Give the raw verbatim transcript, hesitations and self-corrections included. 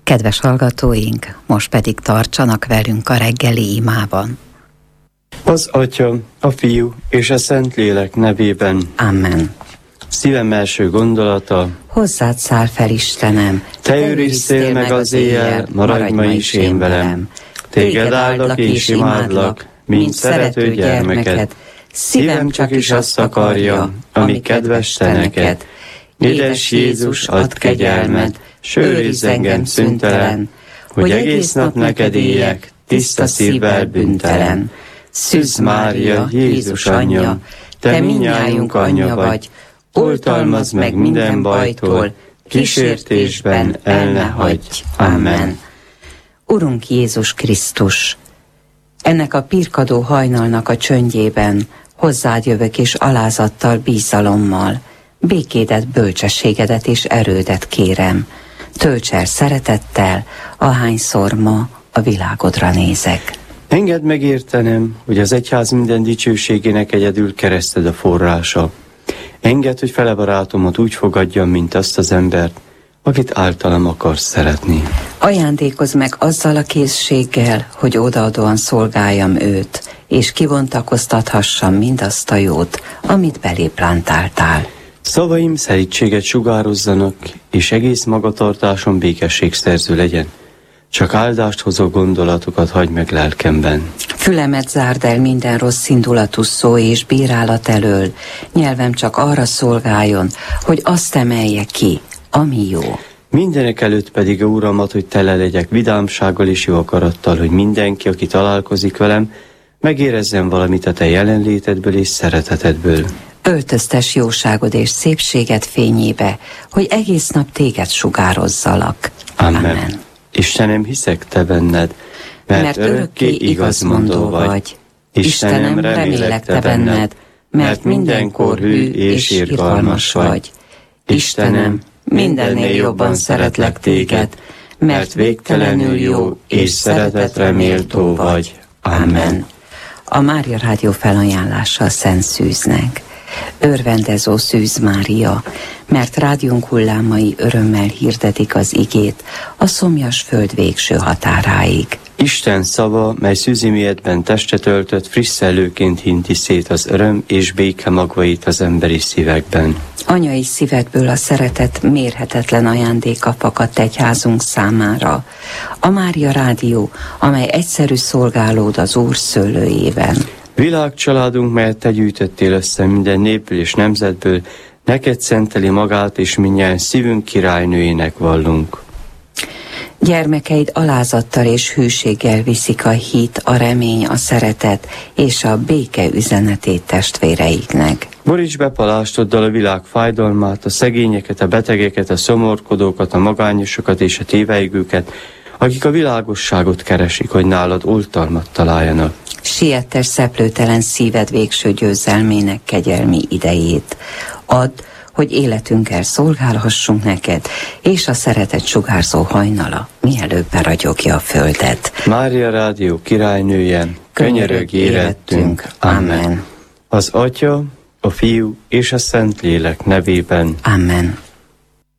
Kedves hallgatóink, most pedig tartsanak velünk a reggeli imában. Az Atya, a Fiú és a Szentlélek nevében. Amen. Szívem első gondolata: hozzád száll fel, Istenem, te őriztél meg az éjjel, maradj ma is én velem. Téged áldlak és imádlak, mint szerető gyermeket. Szívem csak is azt akarja, ami kedves te neked. Édes Jézus, add kegyelmed, s őrizz engem szüntelen, hogy egész nap neked éljek, tiszta szívvel bűntelen. Szűz Mária, Jézus anyja, te mindnyájunk anyja vagy, oltalmazd meg minden bajtól, kísértésben el ne hagyj. Amen. Urunk Jézus Krisztus, ennek a pirkadó hajnalnak a csöndjében hozzád jövök és alázattal, bízalommal, békédet, bölcsességedet és erődet kérem. Tölts el szeretettel, ahányszor ma a világodra nézek. Engedd megértenem, hogy az egyház minden dicsőségének egyedül kereszted a forrása. Engedd, hogy fele barátomat úgy fogadjam, mint azt az embert, akit általam akarsz szeretni. Ajándékozz meg azzal a készséggel, hogy odaadóan szolgáljam őt, és kivontakoztathassam mindazt a jót, amit belé plántáltál. Szavaim szelídséget sugározzanak, és egész magatartásom békességszerző legyen. Csak áldást hozó gondolatokat hagy meg lelkemben. Fülemet zárd el minden rossz indulatú szó és bírálat elől, nyelvem csak arra szolgáljon, hogy azt emelje ki, ami jó. Mindenek előtt pedig, Uramat, hogy tele legyek vidámsággal és jó akarattal, hogy mindenki, aki találkozik velem, megérezzen valamit a te jelenlétedből és szeretetedből. Öltöztes jóságod és szépséged fényébe, hogy egész nap téged sugározzalak. Amen. Amen. Istenem, hiszek te benned, mert, mert örökké igazmondó vagy. Istenem, remélek te benned, mert mindenkor hű és irgalmas vagy. Istenem, mindennél jobban szeretlek téged, mert végtelenül jó és szeretetre méltó vagy. Amen. A Mária Rádió felajánlása a Szent Szűznek. Örvendezó Szűz Mária, mert rádiónk hullámai örömmel hirdetik az igét a szomjas föld végső határáig. Isten szava, mely szűziméletben testet öltött, friss szellőként hinti szét az öröm és béke magvait az emberi szívekben. Anyai szívedből a szeretet mérhetetlen ajándéka fakadt egyházunk számára. A Mária Rádió, amely egyszerű szolgálód az Úr szőlőjében. Világcsaládunk, melyet te gyűjtöttél össze minden népből és nemzetből, neked szenteli magát, és mindjárt szívünk királynőjének vallunk. Gyermekeid alázattal és hűséggel viszik a hit, a remény, a szeretet és a béke üzenetét testvéreiknek. Boríts be palástoddal a világ fájdalmát, a szegényeket, a betegeket, a szomorkodókat, a magányosokat és a téveigőket, akik a világosságot keresik, hogy nálad oltalmat találjanak. Siettes szeplőtelen szíved végső győzelmének kegyelmi idejét. Add, hogy életünkkel szolgálhassunk neked, és a szeretet sugárzó hajnala mielőbb beragyogja a földet. Mária Rádió királynője, könyörögj érettünk. Amen. Az Atya, a Fiú és a Szentlélek nevében. Amen.